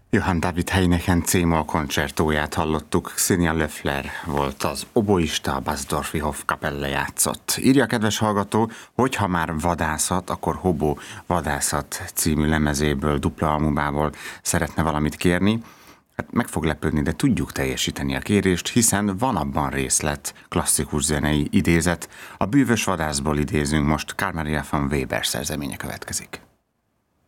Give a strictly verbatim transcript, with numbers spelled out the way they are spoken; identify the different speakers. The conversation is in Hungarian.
Speaker 1: Johann David Heineken C-moll koncertóját hallottuk, Xenia Löffler volt az oboista, a Basdorfi Hofkapelle játszott. Írja a kedves hallgató, hogy ha már vadászat, akkor Hobo Vadászat című lemezéből, dupla albumában szeretne valamit kérni. Hát meg fog lepődni, de tudjuk teljesíteni a kérést, hiszen van abban részlet, klasszikus zenei idézet. A Bűvös vadászból idézünk most, Carl Maria von Weber szerzeménye következik.